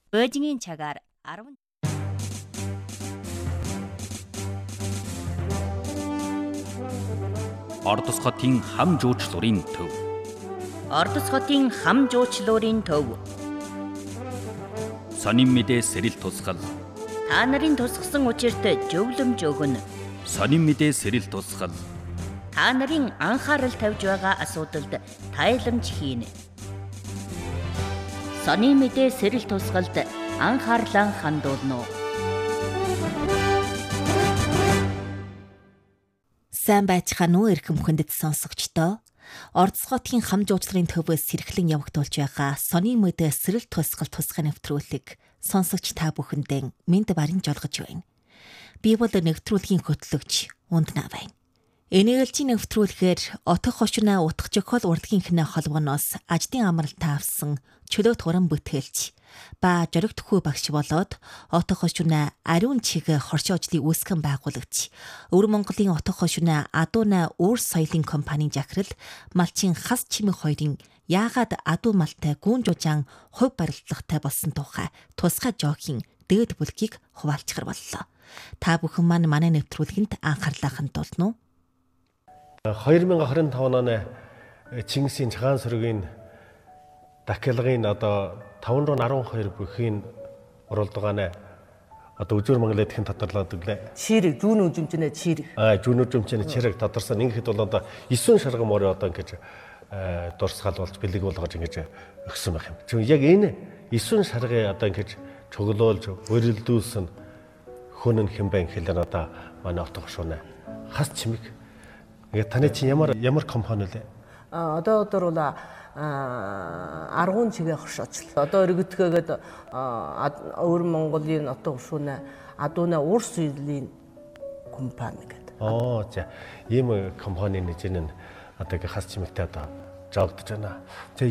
Бөөжингийн цагаар 10 Ордос хотын хам жуучлуурын төв. Ордос хотын хам жуучлуурын төв. Сонин мэдээ сэрэл тусгал. Та нарын тусгасан учирт зөвлөмж өгнө. Сонин мэдээ сэрэл тусгал. Та нарын анхаарал тавьж байгаа асуудалд тайламж хийнэ. Сони мэдээ сэрэл тусгалд анхаарлаа хандуулна. Сайн байцгаана уу эрхэм хүндэт сонсогчдоо. Ордос хотын хам жуучлалын төвөөс сэргэлэн явагдуулж байгаа сони мэдээ сэрэл тусгал тусгай нэвтрүүлэг сонсогч та бүхэндээ мэнд барин жолгож байна. Би бол нэвтрүүлгийн хөтлөгч Унднаа байна. Энэгэлжийн нэвтрүүлгээр отох хошинаа утгах жохол урлагийн хинэ холбооноос ажлын амралтаа авсан чөлөө туран бүтээлч ба жоригтгүй багш болоод отох хошинаа ариун чиг хоршоо ажлын үүсгэн байгуулагч Өвөр Монголын отох хошинаа адууна өөр соёлын компанийн захирал малчин хас чимэг хоёрын яагаад адуу малтай гүүн жужаан хувь барилдлагатай болсон тухай тусгай жоохийн дээд бүлгийг хуваалцахар боллоо. Та бүхэн манай нэвтрүүлгэнд анхаарлаа хандуулна уу? 2025 оны Чингисийн Чагаан сүргийн дахилгын 512 бүхий оролдогоонэ Үзүүр Монголын эдхийн тодорлоод өглөө. Чирэг зүүн үзэмжнээ чирэг. Зүүн үзэмжнээ чирэг тодорсон. Ингээд бол 9 шарган морь ингэж дурсгал болж бэлэг болгож ингэж өгсөн байх юм. Зөв яг энэ 9 шаргыг ингэж чөглөөлж өрөлдүүлсэн хүн хэмбэн хэлэн манай отох шунаа хас чимэг. Ингээд таны чинь ямар компани лээ? Одоо бол аргуун чигээ хоршоочлоо. Одоо өргөдгөөгээд Өвөр Монголын отох шунаа адууна өөр соёлын компани гэдэг. За ийм компани нэг нь одоо хас чимэгтэй жогдож байна.